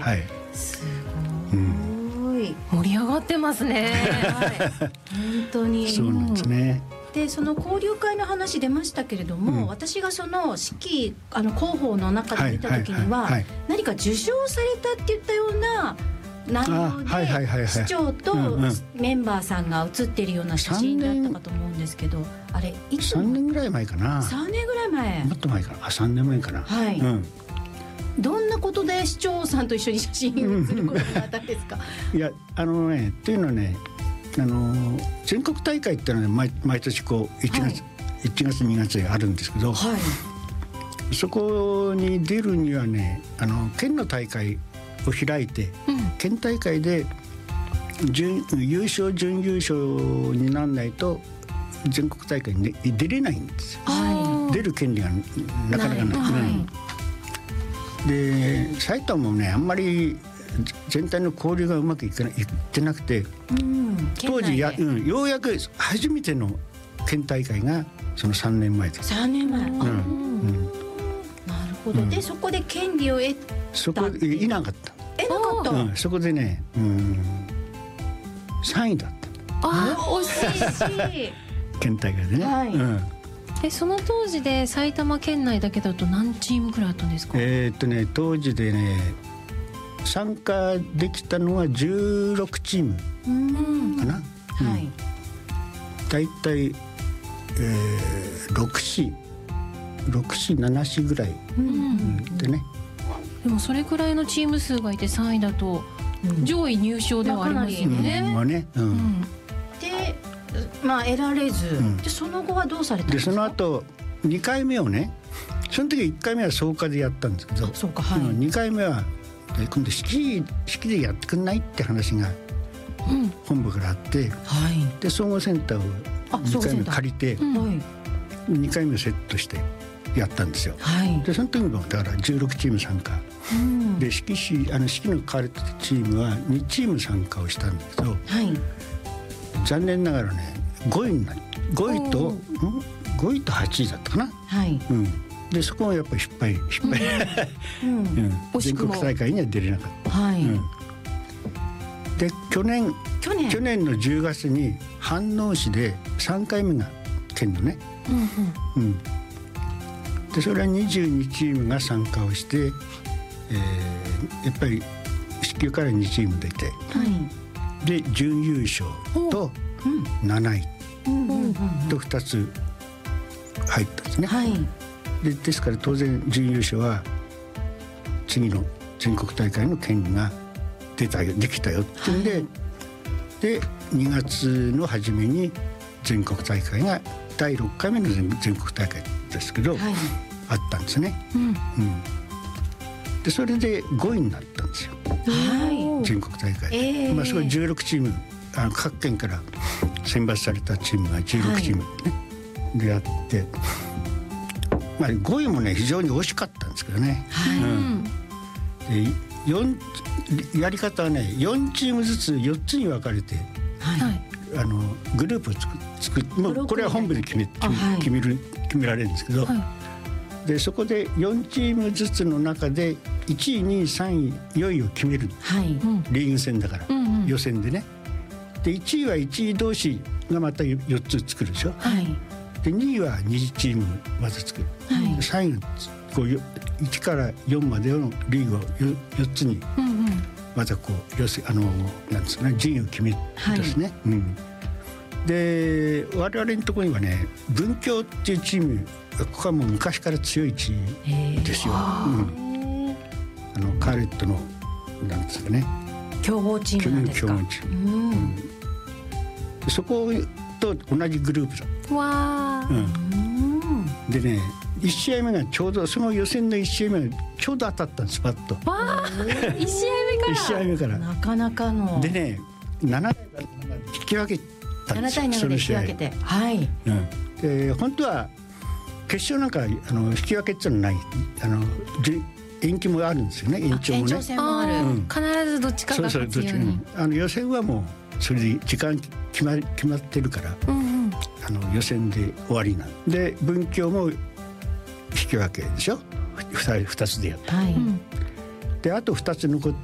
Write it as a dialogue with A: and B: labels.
A: はい、
B: すごい、
C: 盛り上がってますね。
B: はい、本当に
A: そうなんですね。
B: でその交流会の話出ましたけれども、私がその式広報の中で見た時には、何か受賞されたって言ったような内容で市長とメンバーさんが写っているような写真だったかと思うんですけど、あれいつ
A: 3年ぐらい前かな。
B: 3年ぐらい前、
A: もっと前かな。3年前かな。
B: はい、どんなことで市長さんと一緒に写真を写ることがあったんですか？
A: いやというのはね、全国大会っていうのは毎年こう1月2月にあるんですけど、はい、そこに出るにはね、県の大会を開いて、県大会で優勝準優勝にならないと全国大会に出れないんですよ。出る権利がなかなかない。で埼玉もね、あんまり全体の交流がうまくいってなくて、当時ようやく初めての県大会がその3年前です。
B: 3年前、なるほど。でそこで権利を得た。
A: そこいなかった。
B: なかった。
A: そこでね、3位だった。
B: 惜しい。
A: 県大会でね。
C: その当時で埼玉県内だけだと何チームくらいあったんですか？
A: 当時でね、参加できたのは16チームかな。だいたい6市7市ぐらいでね。で
C: もそれくらいのチーム数がいて3位だと上位入賞ではありますよね。
B: で得られず、でその後はどうされたんですか？
A: でその後2回目をね、その時1回目は草加でやったんですけど、2回目は今度式でやってくんないって話が本部からあって、で総合センターを2回目借りて2回目セットしてやったんですよ。でその時もだから16チーム参加で、式の代わるチームは2チーム参加をしたんだけど、残念ながらね5位と8位だったかな。でそこはやっぱり失敗全国大会には出れなかった。で去年の10月に飯能市で3回目が県のね、でそれは22チームが参加をして、やっぱり市級から2チーム出て、で準優勝と7位と2つ入ったんですね。ですから当然準優勝は次の全国大会の権利ができたよっていうんで、で2月の初めに全国大会が第6回目の全国大会ですけど、あったんですね。でそれで5位になったんですよ、全国大会で。それ16チーム各県から選抜されたチームが16チームでやって、5位もね非常に惜しかったんですけどね。でやり方はね4チームずつ4つに分かれて、グループを作って、もうこれは本部で決められるんですけど、でそこで4チームずつの中で1位2位3位4位を決める、リーグ戦だから、予選でね。で1位は1位同士がまた4つ作るでしょ。で2位は2チームまた作る、3位がこう1から4までのリーグを4つにまたこうなんですかね、順位を決めるんですね。で我々のところにはね、文京っていうチーム、ここはもう昔から強いチームですよ。カーレットのなんですかね、
B: 強豪チームなんですか。
A: そこと同じグループだ。でね、1試合目がちょうどその予選の1試合目がちょうど当たったんです、パッと。
C: 1試合目から
B: なかなかの。
A: でね、7対引き分けたんですよ。
B: 7対7で引き分けて、
A: で本当は決勝なんか引き分けっていうのはない、延期もあるんですよね。延長もね、
B: 延長戦もある、
C: 必ずどっちかが勝つように。
A: 予選はもうそれで時間決まってるから、予選で終わりなんで、文京も引き分けでしょ、2つでやった、であと2つ残って